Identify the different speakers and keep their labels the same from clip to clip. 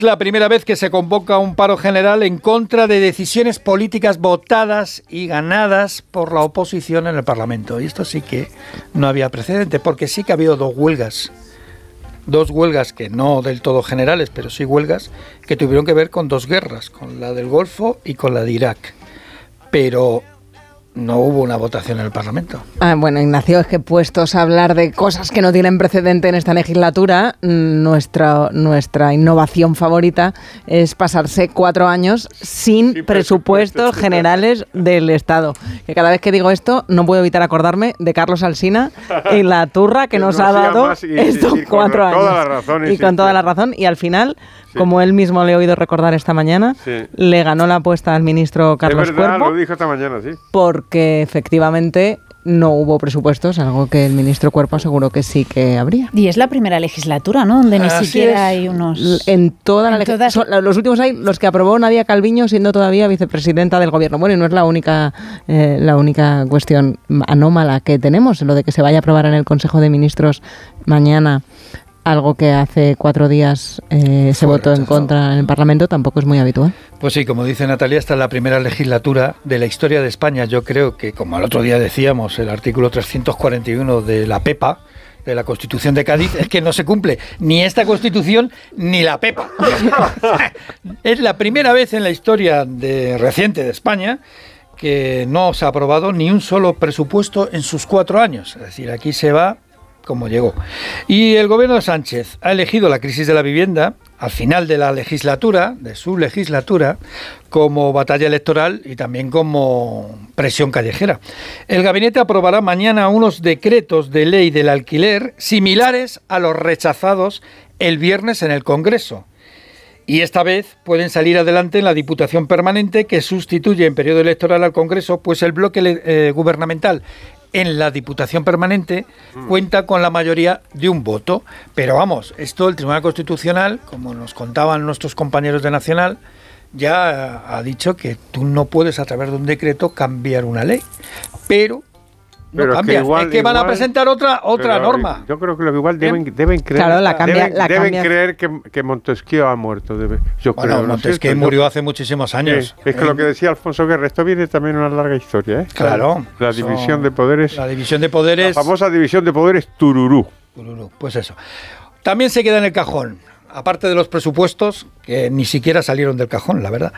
Speaker 1: La primera vez que se convoca un paro general en contra de decisiones políticas votadas y ganadas por la oposición en el Parlamento. Y esto sí que no había precedente, porque sí que ha habido dos huelgas que no del todo generales, pero sí huelgas que tuvieron que ver con dos guerras, con la del Golfo y con la de Irak. Pero no hubo una votación en el Parlamento.
Speaker 2: Bueno, Ignacio, es que puestos a hablar de cosas que no tienen precedente en esta legislatura, nuestra innovación favorita es pasarse 4 años sin presupuestos generales del Estado. Que cada vez que digo esto no puedo evitar acordarme de Carlos Alsina y la turra que nos ha dado estos 4 años.
Speaker 3: Toda la razón,
Speaker 2: con toda la razón. Y al final, como él mismo le he oído recordar esta mañana, le ganó la apuesta al ministro Carlos Cuerpo.
Speaker 3: Es verdad, lo dijo esta mañana, sí.
Speaker 2: Porque efectivamente no hubo presupuestos, algo que el ministro Cuerpo aseguró que sí que habría.
Speaker 4: Y es la primera legislatura, ¿no? Donde ni siquiera hay unos...
Speaker 2: Los últimos hay los que aprobó Nadia Calviño siendo todavía vicepresidenta del gobierno. Bueno, y no es la única cuestión anómala que tenemos, lo de que se vaya a aprobar en el Consejo de Ministros mañana algo que hace 4 días se votó en contra en el Parlamento, tampoco es muy habitual.
Speaker 1: Pues sí, como dice Natalia, esta es la primera legislatura de la historia de España. Yo creo que, como el otro día decíamos, el artículo 341 de la PEPA, de la Constitución de Cádiz, es que no se cumple ni esta Constitución ni la PEPA. Es la primera vez en la historia reciente de España que no se ha aprobado ni un solo presupuesto en sus 4 años. Es decir, aquí se va como llegó. Y el gobierno de Sánchez ha elegido la crisis de la vivienda al final de la legislatura, de su legislatura, como batalla electoral y también como presión callejera. El gabinete aprobará mañana unos decretos de ley del alquiler similares a los rechazados el viernes en el Congreso. Y esta vez pueden salir adelante en la Diputación Permanente, que sustituye en periodo electoral al Congreso, pues el bloque gubernamental en la Diputación Permanente cuenta con la mayoría de un voto. Pero vamos, esto el Tribunal Constitucional, como nos contaban nuestros compañeros de Nacional, ya ha dicho que tú no puedes a través de un decreto cambiar una ley. Pero no cambian, es que van a presentar otra norma.
Speaker 3: Yo creo que lo que igual deben creer.
Speaker 2: Claro,
Speaker 3: creer que Montesquieu ha muerto.
Speaker 1: Montesquieu murió hace muchísimos años.
Speaker 3: Es que lo que decía Alfonso Guerra, esto viene también una larga historia.
Speaker 1: Claro.
Speaker 3: La división de poderes.
Speaker 1: La división de poderes.
Speaker 3: La famosa división de poderes Tururú.
Speaker 1: Pues eso. También se queda en el cajón, aparte de los presupuestos, que ni siquiera salieron del cajón, la verdad,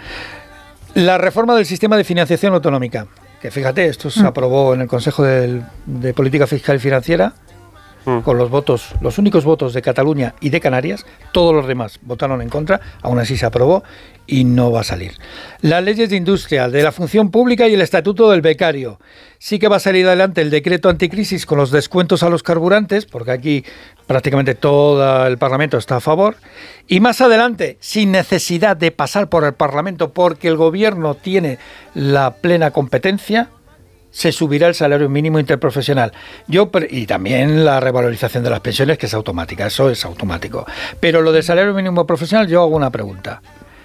Speaker 1: la reforma del sistema de financiación autonómica. Que fíjate, esto se aprobó en el Consejo de Política Fiscal y Financiera con los únicos votos de Cataluña y de Canarias. Todos los demás votaron en contra, aún así se aprobó y no va a salir. Las leyes de industria, de la función pública y el estatuto del becario. Sí que va a salir adelante el decreto anticrisis con los descuentos a los carburantes, porque aquí prácticamente todo el Parlamento está a favor. Y más adelante, sin necesidad de pasar por el Parlamento, porque el Gobierno tiene la plena competencia, se subirá el salario mínimo interprofesional. Y también la revalorización de las pensiones, que es automática, eso es automático. Pero lo del salario mínimo profesional, yo hago una pregunta.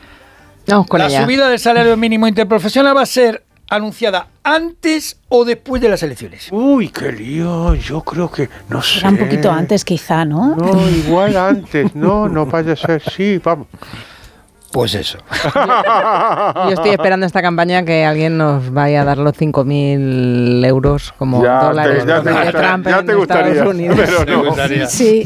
Speaker 1: ¿La subida del salario mínimo interprofesional va a ser anunciada antes o después de las elecciones?
Speaker 3: Uy, qué lío, yo creo que, no sé.
Speaker 4: Era un poquito antes quizá, ¿no?
Speaker 3: No, igual antes, no vaya a ser, sí, vamos.
Speaker 1: Pues eso.
Speaker 2: Yo estoy esperando esta campaña que alguien nos vaya a dar los 5.000 euros como dólares de Trump en Estados Unidos.
Speaker 3: Pero no.
Speaker 1: Te gustaría.
Speaker 4: Sí.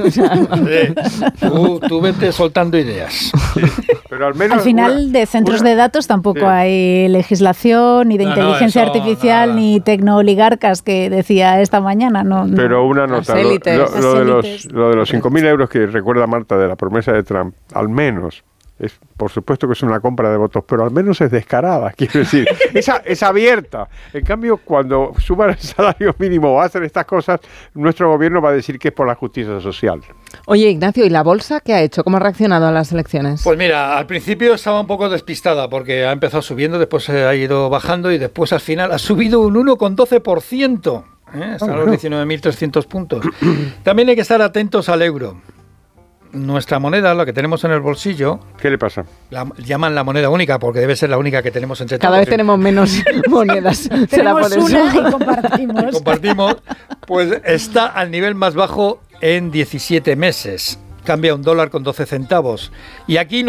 Speaker 1: Tú vete soltando ideas.
Speaker 3: Sí. Pero al menos
Speaker 4: al final de centros de datos tampoco hay legislación, ni de inteligencia artificial, ni tecnooligarcas que decía esta mañana. No.
Speaker 3: Pero una nota, lo de los 5.000 euros que recuerda Marta de la promesa de Trump, al menos... por supuesto que es una compra de votos, pero al menos es descarada, quiero decir, es abierta. En cambio, cuando suban el salario mínimo o hacen estas cosas, nuestro gobierno va a decir que es por la justicia social.
Speaker 2: Oye, Ignacio, ¿y la bolsa qué ha hecho? ¿Cómo ha reaccionado a las elecciones?
Speaker 1: Pues mira, al principio estaba un poco despistada porque ha empezado subiendo, después ha ido bajando y después al final ha subido un 1,12%. Están los 19.300 puntos. También hay que estar atentos al euro. Nuestra moneda, la que tenemos en el bolsillo...
Speaker 3: ¿Qué le pasa?
Speaker 1: Llaman la moneda única, porque debe ser la única que tenemos entre todos.
Speaker 2: Cada vez tenemos menos monedas.
Speaker 4: Tenemos una y compartimos.
Speaker 1: Pues está al nivel más bajo en 17 meses. Cambia $1 con 12 centavos. Y aquí